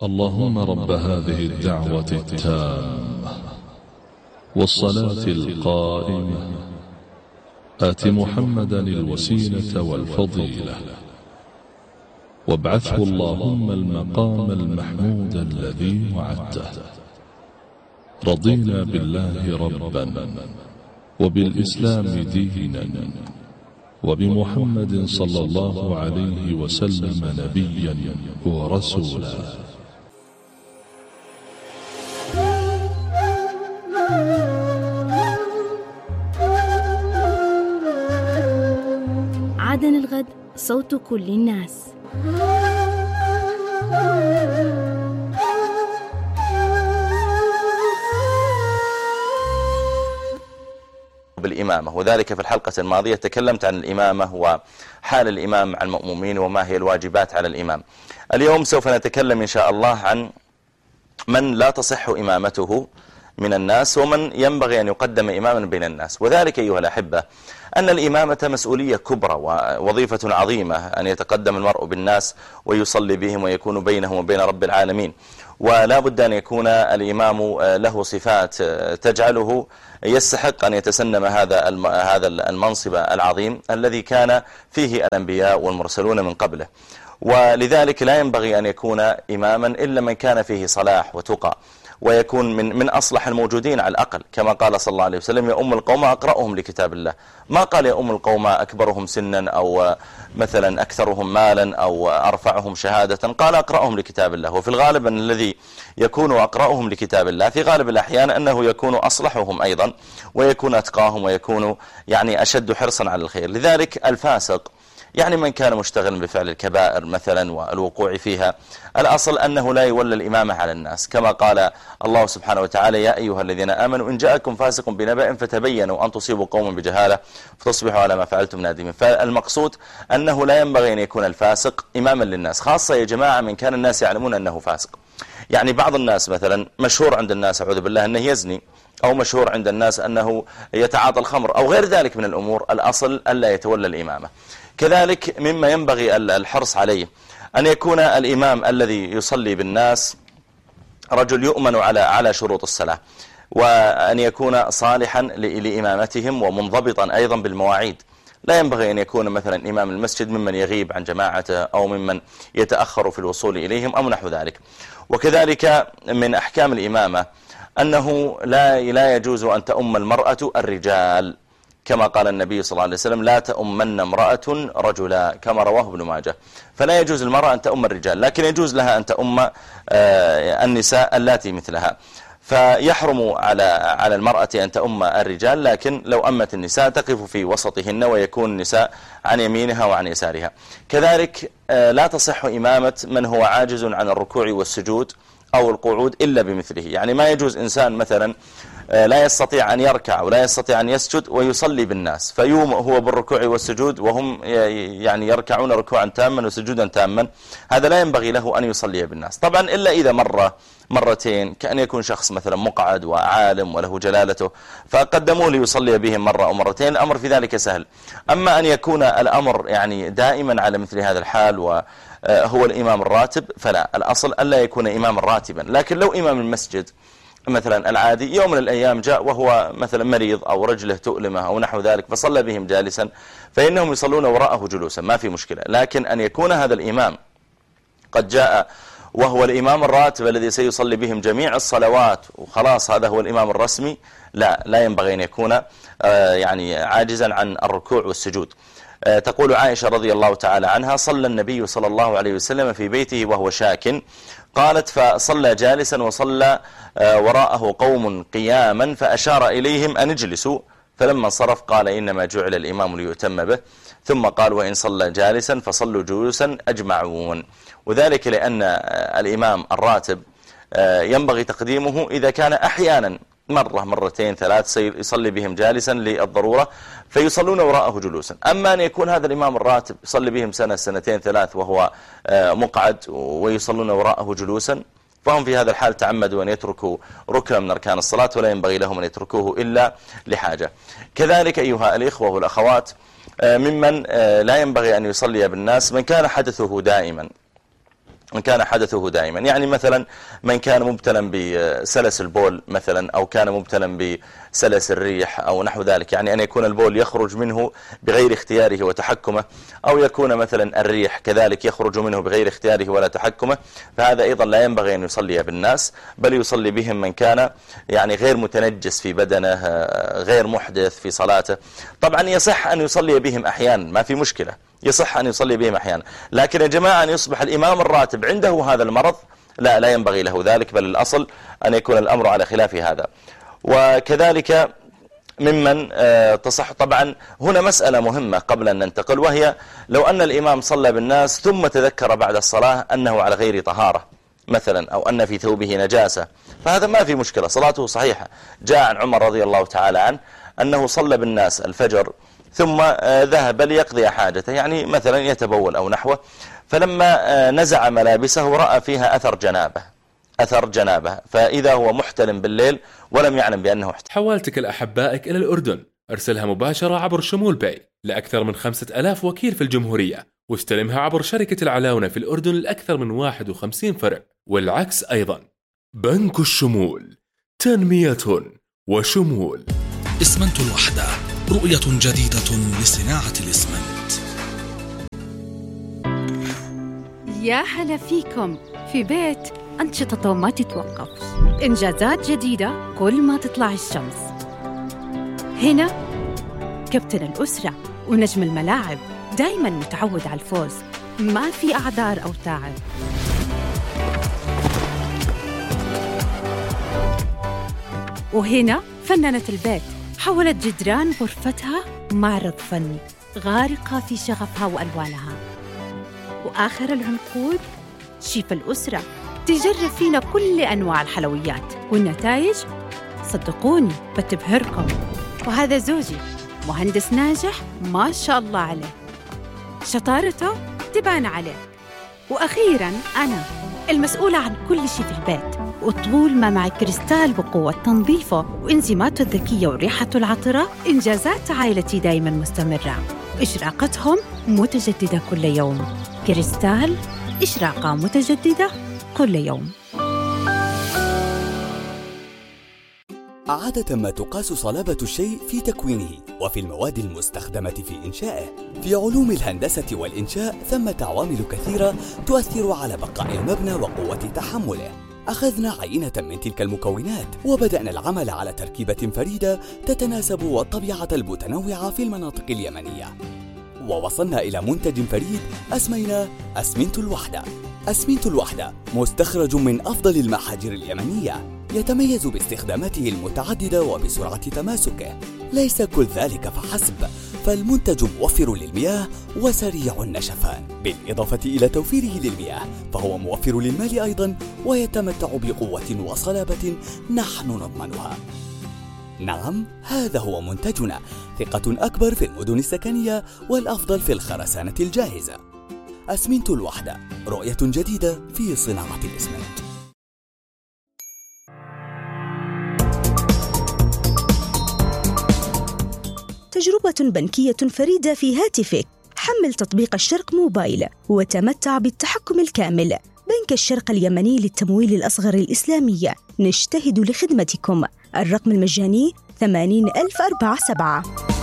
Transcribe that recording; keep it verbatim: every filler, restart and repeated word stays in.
اللهم رب هذه الدعوة التامة والصلاة القائمة آت محمدا الوسيلة والفضيلة وابعثه اللهم المقام المحمود الذي وعدته. رضينا بالله ربا وبالإسلام دينا وبمحمد صلى الله عليه وسلم نبيا ورسولا. عدن الغد، صوت كل الناس. بالإمامة، وذلك في الحلقة الماضية تكلمت عن الإمامة وحال الإمام مع المأمومين وما هي الواجبات على الإمام. اليوم سوف نتكلم إن شاء الله عن من لا تصح إمامته من الناس ومن ينبغي أن يقدم إماما بين الناس. وذلك أيها الأحبة أن الإمامة مسؤولية كبرى ووظيفة عظيمة، أن يتقدم المرء بالناس ويصلي بهم ويكون بينهم وبين رب العالمين، ولا بد أن يكون الإمام له صفات تجعله يستحق أن يتسنم هذا هذا المنصب العظيم الذي كان فيه الأنبياء والمرسلون من قبله. ولذلك لا ينبغي أن يكون إماما إلا من كان فيه صلاح وتقى، ويكون من من أصلح الموجودين على الأقل، كما قال صلى الله عليه وسلم: يا أم القوم أقرأهم لكتاب الله. ما قال يا أم القوم أكبرهم سنا أو مثلا أكثرهم مالا أو أرفعهم شهادة، قال أقرأهم لكتاب الله. وفي الغالب أن الذي يكون أقرأهم لكتاب الله في غالب الأحيان أنه يكون أصلحهم أيضا، ويكون أتقاهم، ويكون يعني أشد حرصا على الخير. لذلك الفاسق يعني من كان مشتغلا بفعل الكبائر مثلا والوقوع فيها، الأصل أنه لا يولى الإمامة على الناس، كما قال الله سبحانه وتعالى: يا أيها الذين آمنوا إن جاءكم فاسق بنبأ فتبينوا أن تصيبوا قوما بجهالة فتصبحوا على ما فعلتم نادمين. فالمقصود أنه لا ينبغي أن يكون الفاسق إماما للناس، خاصة يا جماعة من كان الناس يعلمون أنه فاسق. يعني بعض الناس مثلا مشهور عند الناس أعوذ بالله أنه يزني، أو مشهور عند الناس أنه يتعاطى الخمر أو غير ذلك من الأمور، الأصل ألا يتولى الإمامة. كذلك مما ينبغي الحرص عليه أن يكون الإمام الذي يصلي بالناس رجل يؤمن على على شروط الصلاة، وأن يكون صالحا لإمامتهم ومنضبطا أيضا بالمواعيد. لا ينبغي أن يكون مثلا إمام المسجد ممن يغيب عن جماعته أو ممن يتأخر في الوصول إليهم أو نحو ذلك. وكذلك من أحكام الإمامة أنه لا لا يجوز أن تؤم المرأة الرجال، كما قال النبي صلى الله عليه وسلم: لا تؤمن امرأة رجلا، كما رواه ابن ماجه. فلا يجوز المرأة أن تؤم الرجال، لكن يجوز لها أن تؤم النساء اللاتي مثلها. فيحرم على على المرأة أن تؤم الرجال، لكن لو أمت النساء تقف في وسطهن ويكون النساء عن يمينها وعن يسارها. كذلك لا تصح إمامة من هو عاجز عن الركوع والسجود أو القعود إلا بمثله. يعني ما يجوز إنسان مثلا لا يستطيع أن يركع ولا يستطيع أن يسجد ويصلي بالناس، فيوم هو بالركوع والسجود وهم يعني يركعون ركوعا تاما وسجودا تاما، هذا لا ينبغي له أن يصلي بالناس. طبعا إلا إذا مرة مرتين، كأن يكون شخص مثلا مقعد وعالم وله جلالته فقدموا ليصلي بهم مرة أو مرتين، الأمر في ذلك سهل. أما أن يكون الأمر يعني دائما على مثل هذا الحال وهو الإمام الراتب، فلا، الأصل ألا يكون إماما راتبا. لكن لو إمام المسجد مثلا العادي يوم من الأيام جاء وهو مثلا مريض أو رجله تؤلمه أو نحو ذلك فصلى بهم جالسا، فإنهم يصلون وراءه جلوسا، ما في مشكلة. لكن أن يكون هذا الإمام قد جاء وهو الإمام الراتب الذي سيصلي بهم جميع الصلوات وخلاص هذا هو الإمام الرسمي، لا لا ينبغي أن يكون يعني عاجزا عن الركوع والسجود. تقول عائشة رضي الله تعالى عنها: صلى النبي صلى الله عليه وسلم في بيته وهو شاك، قالت: فصلى جالسا وصلى وراءه قوم قياما فأشار إليهم أن اجلسوا، فلما انصرف قال: إنما جعل الإمام ليؤتم به، ثم قال: وإن صلى جالسا فصلوا جلوسا أجمعون. وذلك لأن الإمام الراتب ينبغي تقديمه إذا كان أحيانا مرة مرتين ثلاث يصلي بهم جالسا للضرورة فيصلون وراءه جلوسا. أما أن يكون هذا الإمام الراتب يصلي بهم سنة سنتين ثلاث وهو مقعد ويصلون وراءه جلوسا، فهم في هذا الحال تعمدوا أن يتركوا ركنا من أركان الصلاة، ولا ينبغي لهم أن يتركوه إلا لحاجة. كذلك أيها الإخوة والأخوات، ممن لا ينبغي أن يصلي بالناس من كان حدثه دائما، إن كان حدثه دائما. يعني مثلا من كان مبتلا بسلس البول مثلا، أو كان مبتلا بسلس الريح أو نحو ذلك، يعني أن يكون البول يخرج منه بغير اختياره وتحكمه، أو يكون مثلا الريح كذلك يخرج منه بغير اختياره ولا تحكمه، فهذا أيضا لا ينبغي أن يصلي بالناس، بل يصلي بهم من كان يعني غير متنجس في بدنه، غير محدث في صلاته. طبعا يصح أن يصلي بهم أحيانا، ما في مشكلة، يصح أن يصلي بهم أحيانا، لكن يا جماعة أن يصبح الإمام الراتب عنده هذا المرض، لا لا ينبغي له ذلك، بل الأصل أن يكون الأمر على خلاف هذا. وكذلك ممن تصح، طبعا هنا مسألة مهمة قبل أن ننتقل، وهي لو أن الإمام صلى بالناس ثم تذكر بعد الصلاة أنه على غير طهارة مثلا، أو أن في ثوبه نجاسة، فهذا ما في مشكلة، صلاته صحيحة. جاء عن عمر رضي الله تعالى عنه أنه صلى بالناس الفجر ثم ذهب ليقضي حاجته، يعني مثلا يتبول أو نحوه، فلما نزع ملابسه رأى فيها أثر جنابه أثر جنابه فإذا هو محتلم بالليل ولم يعلم بأنه احتلم. حوالتك الأحبائك إلى الأردن، ارسلها مباشرة عبر شمول باي لأكثر من خمسة ألاف وكيل في الجمهورية، واستلمها عبر شركة العلاونة في الأردن لأكثر من واحد وخمسين فرع، والعكس أيضا. بنك الشمول، تنمية وشمول. إسمنت الوحدة، رؤية جديدة لصناعة الإسمنت. يا هلا فيكم في بيت أنشطته ما تتوقف، إنجازات جديدة كل ما تطلع الشمس. هنا كابتن الأسرة ونجم الملاعب، دايماً متعود على الفوز، ما في أعذار أو تعب. وهنا فنانة البيت، حولت جدران غرفتها معرض فني، غارقة في شغفها وألوانها. وآخر العنقود شيف الأسرة، تجرب فينا كل أنواع الحلويات، والنتائج صدقوني بتبهركم. وهذا زوجي، مهندس ناجح ما شاء الله عليه، شطارته تبان عليه. وأخيراً أنا المسؤولة عن كل شيء في البيت، وطول ما معي كريستال بقوة تنظيفه وإنزيماته الذكية وريحته العطرة، إنجازات عائلتي دايماً مستمرة، إشراقتهم متجددة كل يوم. كريستال، إشراقة متجددة كل يوم. عادة ما تقاس صلابة الشيء في تكوينه وفي المواد المستخدمة في إنشائه. في علوم الهندسة والإنشاء ثمة عوامل كثيرة تؤثر على بقاء المبنى وقوة تحمله. أخذنا عينة من تلك المكونات وبدأنا العمل على تركيبة فريدة تتناسب والطبيعة المتنوعة في المناطق اليمنية، ووصلنا إلى منتج فريد أسميناه أسمنت الوحدة. أسمنت الوحدة مستخرج من أفضل المحاجر اليمنية، يتميز باستخداماته المتعددة وبسرعة تماسكه. ليس كل ذلك فحسب، فالمنتج موفر للمياه وسريع النشفان، بالإضافة إلى توفيره للمياه فهو موفر للمال أيضا، ويتمتع بقوة وصلابة نحن نضمنها. نعم، هذا هو منتجنا، ثقة أكبر في المدن السكنية والأفضل في الخرسانة الجاهزة. أسمنت الوحدة، رؤية جديدة في صناعة الإسمنت. تجربة بنكية فريدة في هاتفك. حمل تطبيق الشرق موبايل وتمتع بالتحكم الكامل. بنك الشرق اليمني للتمويل الأصغر الإسلامي، نجتهد لخدمتكم. الرقم المجاني ثمانين ألف وأربعة وسبعين.